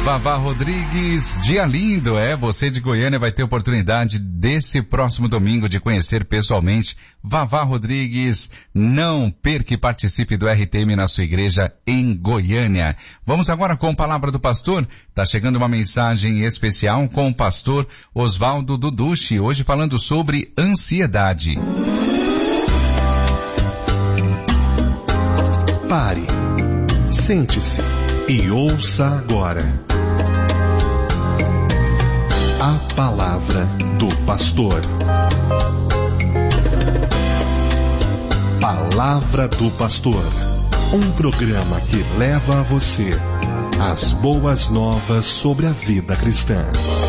Vavá Rodrigues, dia lindo, você de Goiânia vai ter oportunidade desse próximo domingo de conhecer pessoalmente Vavá Rodrigues. Não perca e participe do RTM na sua igreja em Goiânia. Vamos agora com a palavra do pastor. Tá chegando uma mensagem especial com o pastor Oswaldo Duducci, hoje falando sobre ansiedade. Pare, sente-se e ouça agora a palavra do pastor. Palavra do Pastor, um programa que leva a você as boas novas sobre a vida cristã.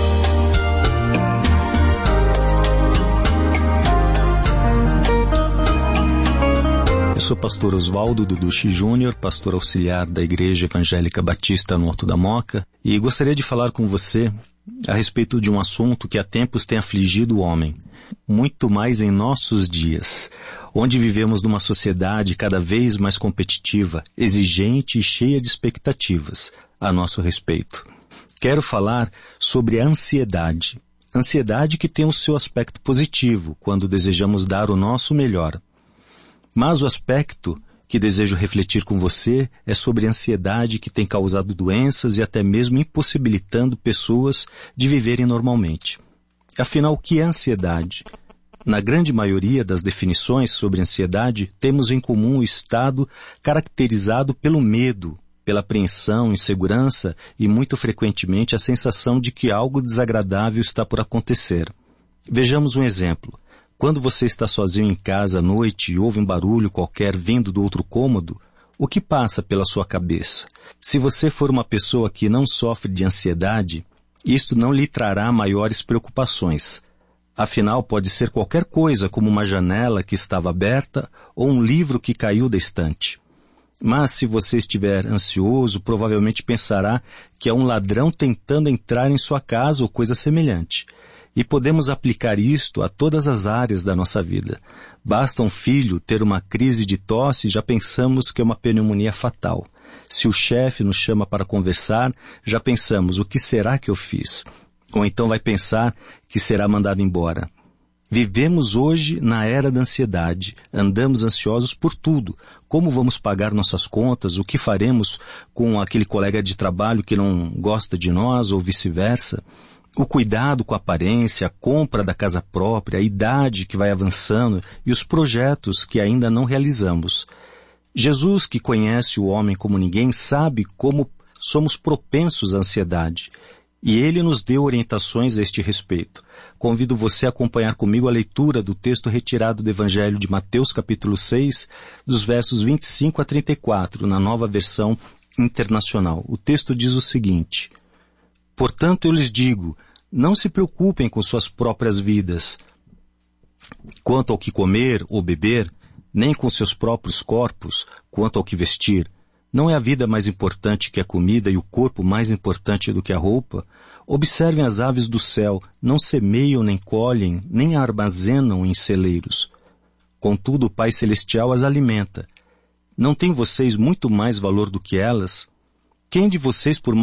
Eu sou pastor Oswaldo Duducci Júnior, pastor auxiliar da Igreja Evangélica Batista no Alto da Moca, e gostaria de falar com você a respeito de um assunto que há tempos tem afligido o homem, muito mais em nossos dias, onde vivemos numa sociedade cada vez mais competitiva, exigente e cheia de expectativas a nosso respeito. Quero falar sobre a ansiedade. Ansiedade que tem o seu aspecto positivo, quando desejamos dar o nosso melhor. Mas o aspecto que desejo refletir com você é sobre a ansiedade que tem causado doenças e até mesmo impossibilitando pessoas de viverem normalmente. Afinal, o que é ansiedade? Na grande maioria das definições sobre ansiedade, temos em comum o estado caracterizado pelo medo, pela apreensão, insegurança e, muito frequentemente, a sensação de que algo desagradável está por acontecer. Vejamos um exemplo. Quando você está sozinho em casa à noite e ouve um barulho qualquer vindo do outro cômodo, o que passa pela sua cabeça? Se você for uma pessoa que não sofre de ansiedade, isto não lhe trará maiores preocupações. Afinal, pode ser qualquer coisa, como uma janela que estava aberta ou um livro que caiu da estante. Mas se você estiver ansioso, provavelmente pensará que é um ladrão tentando entrar em sua casa ou coisa semelhante. E podemos aplicar isto a todas as áreas da nossa vida. Basta um filho ter uma crise de tosse e já pensamos que é uma pneumonia fatal. Se o chefe nos chama para conversar, já pensamos, o que será que eu fiz? Ou então vai pensar que será mandado embora. Vivemos hoje na era da ansiedade. Andamos ansiosos por tudo. Como vamos pagar nossas contas? O que faremos com aquele colega de trabalho que não gosta de nós ou vice-versa? O cuidado com a aparência, a compra da casa própria, a idade que vai avançando e os projetos que ainda não realizamos. Jesus, que conhece o homem como ninguém, sabe como somos propensos à ansiedade. E ele nos deu orientações a este respeito. Convido você a acompanhar comigo a leitura do texto retirado do Evangelho de Mateus, capítulo 6, dos versos 25 a 34, na Nova Versão Internacional. O texto diz o seguinte: portanto, eu lhes digo, não se preocupem com suas próprias vidas, quanto ao que comer ou beber, nem com seus próprios corpos, quanto ao que vestir. Não é a vida mais importante que a comida e o corpo mais importante do que a roupa? Observem as aves do céu, não semeiam, nem colhem, nem armazenam em celeiros. Contudo, o Pai Celestial as alimenta. Não têm vocês muito mais valor do que elas? Quem de vocês, por